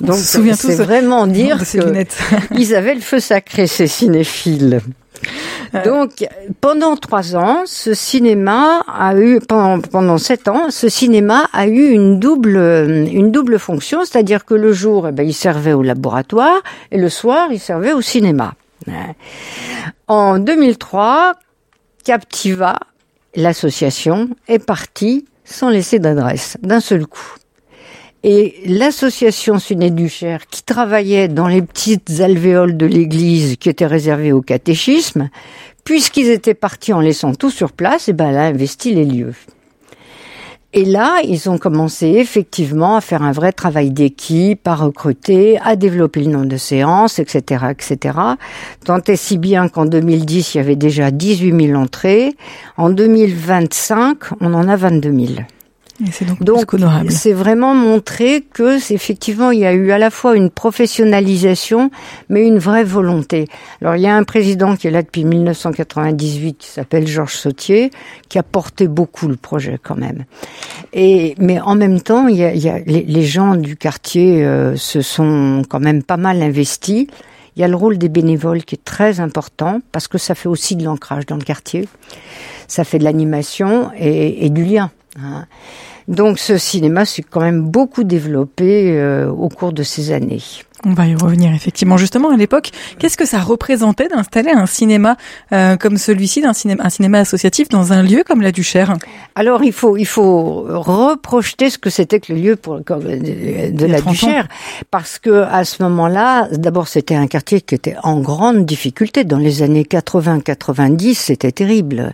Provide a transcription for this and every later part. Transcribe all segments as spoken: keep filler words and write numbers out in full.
Donc c'est vraiment dire qu'ils avaient le feu sacré, ces cinéphiles. Donc, pendant trois ans, ce cinéma a eu, pendant, pendant sept ans, ce cinéma a eu une double, une double fonction, c'est-à-dire que le jour, eh ben, il servait au laboratoire, et le soir, il servait au cinéma. En deux mille trois, Captiva, l'association, est partie sans laisser d'adresse, d'un seul coup. Et l'association Ciné du Cher, qui travaillait dans les petites alvéoles de l'église qui étaient réservées au catéchisme, puisqu'ils étaient partis en laissant tout sur place, et ben elle a investi les lieux. Et là, ils ont commencé effectivement à faire un vrai travail d'équipe, à recruter, à développer le nombre de séances, et cetera, et cetera. Tant et si bien qu'en deux mille dix, il y avait déjà dix-huit mille entrées. En deux mille vingt-cinq, on en a vingt-deux mille. Et c'est donc, donc plus qu'honorable. C'est vraiment montrer que c'est effectivement il y a eu à la fois une professionnalisation mais une vraie volonté. Alors il y a un président qui est là depuis mille neuf cent quatre-vingt-dix-huit qui s'appelle Georges Sautier qui a porté beaucoup le projet quand même. Et mais en même temps il y a, il y a les, les gens du quartier euh, se sont quand même pas mal investis. Il y a le rôle des bénévoles qui est très important parce que ça fait aussi de l'ancrage dans le quartier. Ça fait de l'animation et, et du lien. Hein. Donc ce cinéma s'est quand même beaucoup développé euh, au cours de ces années. On va y revenir effectivement. Justement, à l'époque, qu'est-ce que ça représentait d'installer un cinéma euh, comme celui-ci, d'un cinéma, un cinéma associatif dans un lieu comme la Duchère ? Alors il faut il faut reprojeter ce que c'était que le lieu pour de, de la Duchère, parce que à ce moment-là, d'abord c'était un quartier qui était en grande difficulté dans les années quatre-vingts quatre-vingt-dix, c'était terrible.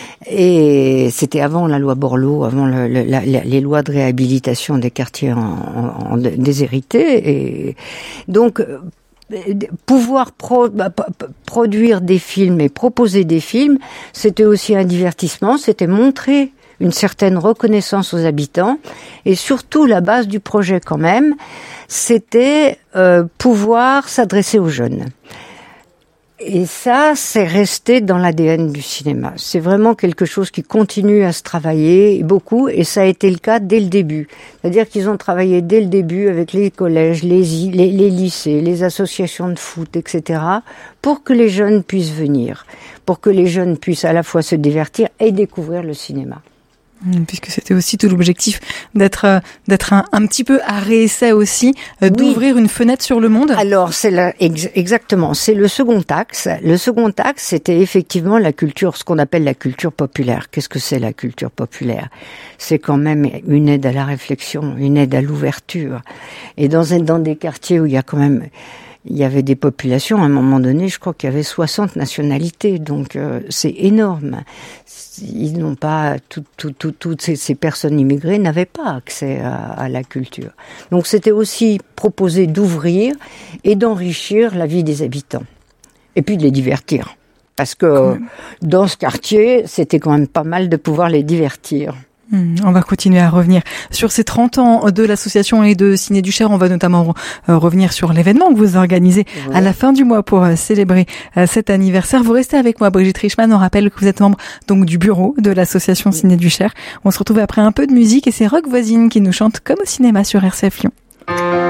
Et c'était avant la loi Borloo, avant le, le, la, les lois de réhabilitation des quartiers en, en, en déshérités. Et donc, pouvoir pro, produire des films et proposer des films, c'était aussi un divertissement, c'était montrer une certaine reconnaissance aux habitants. Et surtout, la base du projet quand même, c'était euh, pouvoir s'adresser aux jeunes. Et ça, c'est resté dans l'A D N du cinéma. C'est vraiment quelque chose qui continue à se travailler beaucoup, et ça a été le cas dès le début. C'est-à-dire qu'ils ont travaillé dès le début avec les collèges, les, les, les lycées, les associations de foot, et cetera, pour que les jeunes puissent venir, pour que les jeunes puissent à la fois se divertir et découvrir le cinéma. Puisque c'était aussi tout l'objectif d'être d'être un, un petit peu à réessai aussi, euh, oui. D'ouvrir une fenêtre sur le monde. Alors c'est la, ex, exactement, c'est le second axe. Le second axe, c'était effectivement la culture, ce qu'on appelle la culture populaire. Qu'est-ce que c'est la culture populaire ? C'est quand même une aide à la réflexion, une aide à l'ouverture. Et dans dans des quartiers où il y a quand même il y avait des populations, à un moment donné, je crois qu'il y avait soixante nationalités, donc euh, c'est énorme. Ils n'ont pas, tout, tout, tout, toutes ces, ces personnes immigrées n'avaient pas accès à, à la culture. Donc c'était aussi proposer d'ouvrir et d'enrichir la vie des habitants. Et puis de les divertir. Parce que euh, dans ce quartier, c'était quand même pas mal de pouvoir les divertir. On va continuer à revenir sur ces trente ans de l'association et de Ciné du Cher. On va notamment euh, revenir sur l'événement que vous organisez ouais. à la fin du mois pour euh, célébrer euh, cet anniversaire. Vous restez avec moi, Brigitte Richman. On rappelle que vous êtes membre donc du bureau de l'association Ciné du Cher. On se retrouve après un peu de musique et c'est Rock Voisine qui nous chante Comme au cinéma sur R C F Lyon.